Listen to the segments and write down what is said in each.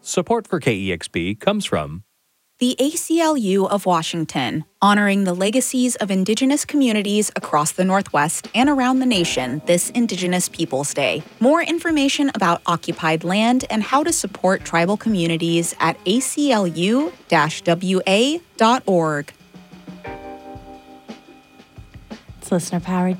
Support for KEXP comes from the ACLU of Washington, honoring the legacies of Indigenous communities across the Northwest and around the nation this Indigenous Peoples Day. More information about occupied land and how to support tribal communities at aclu-wa.org. It's listener-powered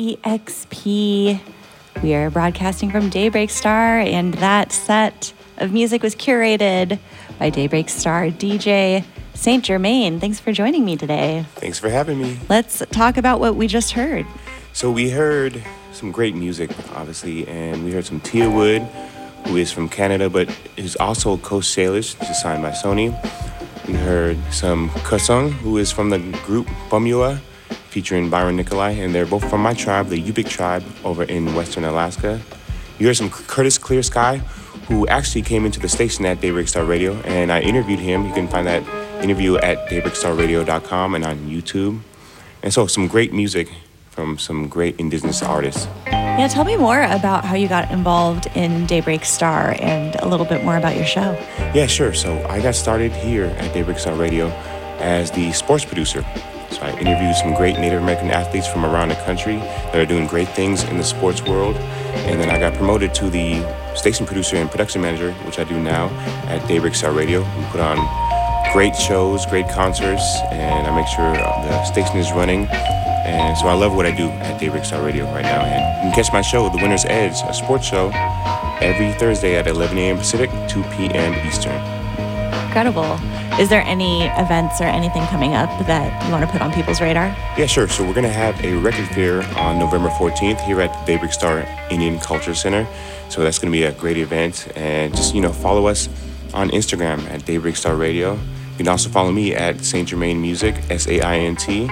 KEXP. We are broadcasting from Daybreak Star, and that set of music was curated by Daybreak Star DJ Saint Germain. Thanks for joining me today. Thanks for having me. Let's talk about what we just heard. So we heard some great music, obviously, and we heard some Tia Wood, who is from Canada, but is also Coast Salish, just signed by Sony. We heard some Kusung, who is from the group Bumua, featuring Byron Nikolai, and they're both from my tribe, the Yupik tribe, over in Western Alaska. You heard some Curtis Clear Sky, who actually came into the station at Daybreak Star Radio, and I interviewed him. You can find that interview at daybreakstarradio.com and on YouTube. And so some great music from some great Indigenous artists. Yeah, tell me more about how you got involved in Daybreak Star and a little bit more about your show. Yeah, sure. So I got started here at Daybreak Star Radio as the sports producer. So I interviewed some great Native American athletes from around the country that are doing great things in the sports world. And then I got promoted to the station producer and production manager, which I do now at Daybreak Star Radio. We put on great shows, great concerts, and I make sure the station is running. And so I love what I do at Daybreak Star Radio right now. And you can catch my show, The Winner's Edge, a sports show, every Thursday at 11 a.m. Pacific, 2 p.m. Eastern. Incredible. Is there any events or anything coming up that you want to put on people's radar? Yeah, sure. So we're going to have a record fair on November 14th here at the Daybreak Star Indian Culture Center. So that's going to be a great event. And just, follow us on Instagram at Daybreak Star Radio. You can also follow me at Saint Germain Music, SAINT.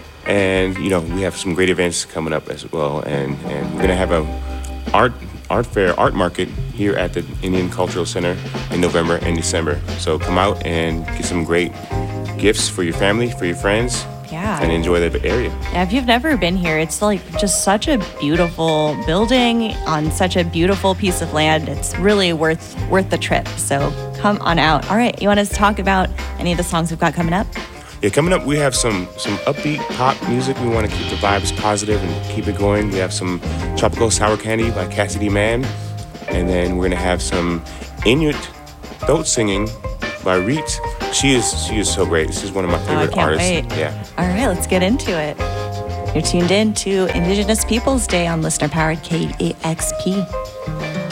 And, we have some great events coming up as well. And we're going to have a art fair, art market here at the Indian Cultural Center in November and December. So come out and get some great gifts for your family, for your friends. Yeah. And enjoy the area. Yeah, if you've never been here, it's like just such a beautiful building on such a beautiful piece of land. It's really worth the trip. So come on out. All right, you want us to talk about any of the songs we've got coming up? Yeah, coming up, we have some upbeat pop music. We want to keep the vibes positive and keep it going. We have some Tropical Sour Candy by Cassidy Mann. And then we're going to have some Inuit throat singing by Reet. She is so great. This is one of my favorite artists. Wait. Yeah. All right, let's get into it. You're tuned in to Indigenous Peoples Day on listener-powered KEXP.